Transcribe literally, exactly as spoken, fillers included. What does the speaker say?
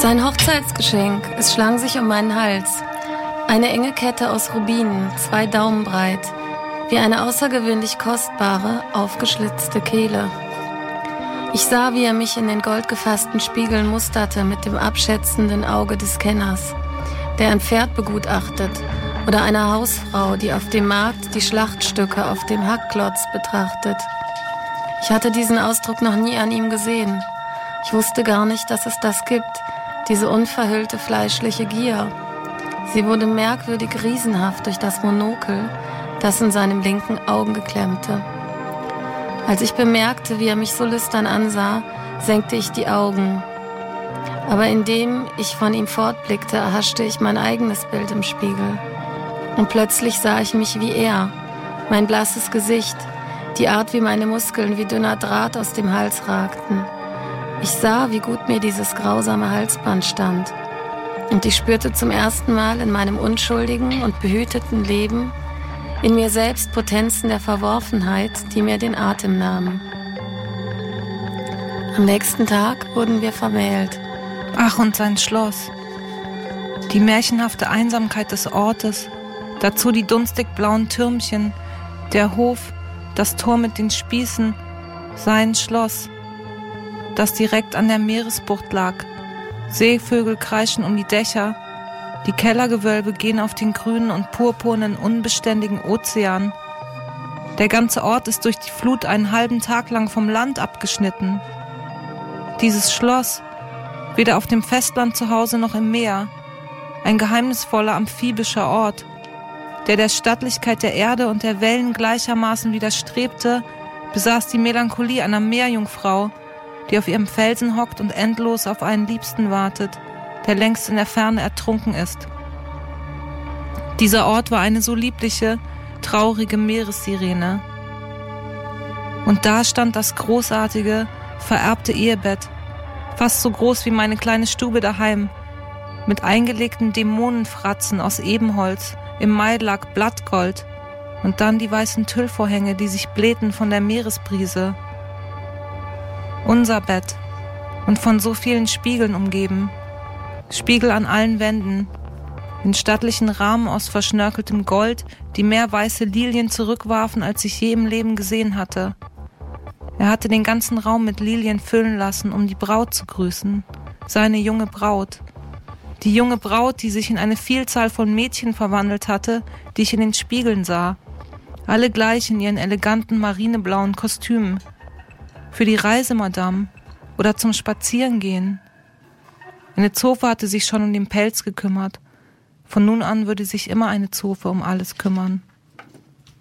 Sein Hochzeitsgeschenk, es schlang sich um meinen Hals. Eine enge Kette aus Rubinen, zwei Daumen breit, wie eine außergewöhnlich kostbare, aufgeschlitzte Kehle. Ich sah, wie er mich in den goldgefassten Spiegeln musterte mit dem abschätzenden Auge des Kenners, der ein Pferd begutachtet oder eine Hausfrau, die auf dem Markt die Schlachtstücke auf dem Hackklotz betrachtet. Ich hatte diesen Ausdruck noch nie an ihm gesehen. Ich wusste gar nicht, dass es das gibt, diese unverhüllte fleischliche Gier. Sie wurde merkwürdig riesenhaft durch das Monokel, das in seinem linken Auge klemmte. Als ich bemerkte, wie er mich so lüstern ansah, senkte ich die Augen. Aber indem ich von ihm fortblickte, erhaschte ich mein eigenes Bild im Spiegel. Und plötzlich sah ich mich wie er, mein blasses Gesicht, die Art, wie meine Muskeln wie dünner Draht aus dem Hals ragten. Ich sah, wie gut mir dieses grausame Halsband stand. Und ich spürte zum ersten Mal in meinem unschuldigen und behüteten Leben in mir selbst Potenzen der Verworfenheit, die mir den Atem nahmen. Am nächsten Tag wurden wir vermählt. Ach, und sein Schloss. Die märchenhafte Einsamkeit des Ortes, dazu die dunstig blauen Türmchen, der Hof, das Tor mit den Spießen, sein Schloss, das direkt an der Meeresbucht lag. Seevögel kreischen um die Dächer, die Kellergewölbe gehen auf den grünen und purpurnen, unbeständigen Ozean. Der ganze Ort ist durch die Flut einen halben Tag lang vom Land abgeschnitten. Dieses Schloss, weder auf dem Festland zu Hause noch im Meer, ein geheimnisvoller amphibischer Ort, der der Stattlichkeit der Erde und der Wellen gleichermaßen widerstrebte, besaß die Melancholie einer Meerjungfrau, die auf ihrem Felsen hockt und endlos auf einen Liebsten wartet, der längst in der Ferne ertrunken ist. Dieser Ort war eine so liebliche, traurige Meeressirene. Und da stand das großartige, vererbte Ehebett, fast so groß wie meine kleine Stube daheim, mit eingelegten Dämonenfratzen aus Ebenholz, im Mailack Blattgold und dann die weißen Tüllvorhänge, die sich blähten von der Meeresbrise. Unser Bett und von so vielen Spiegeln umgeben, Spiegel an allen Wänden, in stattlichen Rahmen aus verschnörkeltem Gold, die mehr weiße Lilien zurückwarfen, als ich je im Leben gesehen hatte. Er hatte den ganzen Raum mit Lilien füllen lassen, um die Braut zu grüßen, seine junge Braut. Die junge Braut, die sich in eine Vielzahl von Mädchen verwandelt hatte, die ich in den Spiegeln sah. Alle gleich in ihren eleganten marineblauen Kostümen. Für die Reise, Madame, oder zum Spazierengehen. Eine Zofe hatte sich schon um den Pelz gekümmert. Von nun an würde sich immer eine Zofe um alles kümmern.